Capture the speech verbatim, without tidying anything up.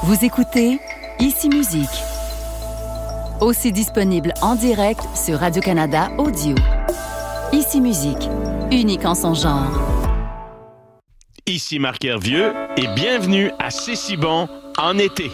Vous écoutez Ici Musique, aussi disponible en direct sur Radio-Canada Audio. Ici Musique, unique en son genre. Ici Marc Hervieux et bienvenue à C'est si bon en été.